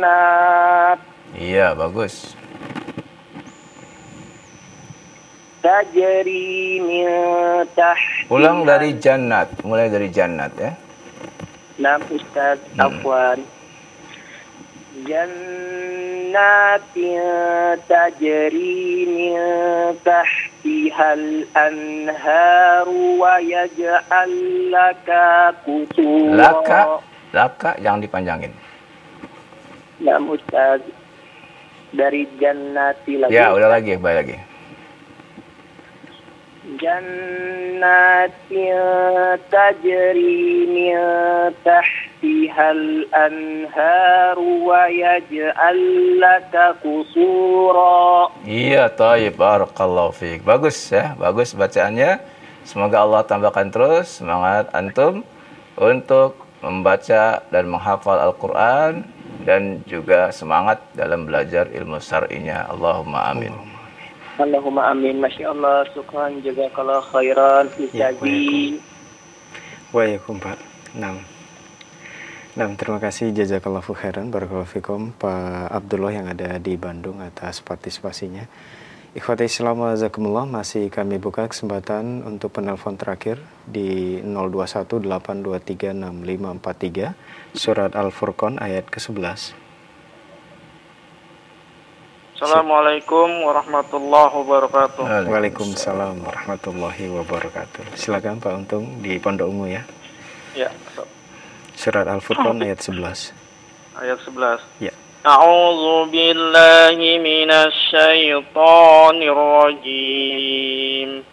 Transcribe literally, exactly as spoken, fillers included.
jannat. Iya, bagus. Tajri min tahtiha. Ulang dari jannat, mulai dari jannat ya. Nam Ustaz, Hmm. afwan. Jannatin tajri min tahtihal anharu wa yaj'al laka qusura. Laka, laka jangan dipanjangin. Nam Ustaz. Dari jannati lagi. Ya, udah lagi, baik lagi. Jannatin tajri min tahtihal anharu wa yaj'al laka qusura. Iya, thayyib, barakallahu fiik. Bagus ya, bagus bacaannya. Semoga Allah tambahkan terus semangat antum untuk membaca dan menghafal Al-Qur'an dan juga semangat dalam belajar ilmu syar'inya. Allahumma amin. Allahumma amin. Masya Allah, syukran jazakallahu khairan. Ustazi. Waalaikumsalam Pak. Nah. Nah, terima kasih jazakallahu khairan barakallahu fikum Pak Abdullah yang ada di Bandung atas partisipasinya. Ikhwati Islam wa jazakumullah, masih kami buka kesempatan untuk penelpon terakhir di nol dua satu delapan dua tiga enam lima empat tiga surat Al-Furqan ayat ke sebelas. Assalamualaikum warahmatullahi wabarakatuh. Waalaikumsalam warahmatullahi wabarakatuh. Silakan Pak Untung di Pondok Ungu ya. Ya. Surat Al-Furqan ayat sebelas. Ayat sebelas. Ya. A'udzu billahi minasy syaithanir rajim.